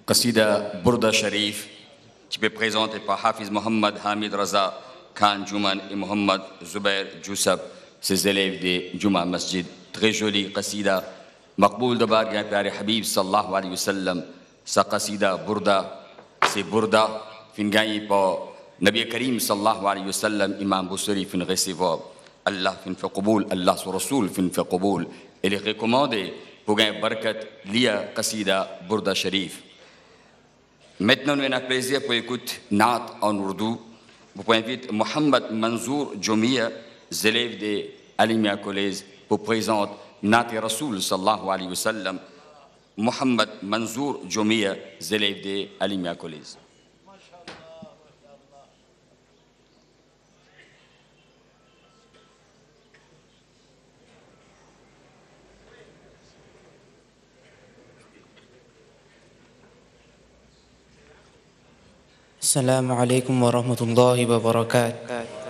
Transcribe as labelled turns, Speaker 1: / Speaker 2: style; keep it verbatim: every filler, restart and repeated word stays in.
Speaker 1: Qasida Burda Sharif, qui est présenté par Hafiz Mohammed Hamid Raza Khan Juman et Mohammed Zubair Joussab, ses élèves de Juma Masjid. Très jolie qasida. Maqboul de bar gyan pyare Habib sallallahu alayhi wa sallam. Sa qasida Burda, c'est Burda, fin gagné par Nabi Karim sallallahu alayhi wa sallam, Imam Boussari fin recevoir. Allah fin fait qaboul, Allah sur Rasoul fin fait qaboul. Il est recommandé pour gagner barakat liya qasida Burda Sharif. Maintenant, nous avons un plaisir pour écouter Naat en Urdu. Vous pouvez inviter Mohamed Manzour Jomia, élève de Alimia Collège, pour présenter Naat et Rasoul sallallahu alayhi wa sallam. Mohamed Manzour Jomia, élève de Alimia Collège.
Speaker 2: السلام عليكم ورحمة الله وبركاته.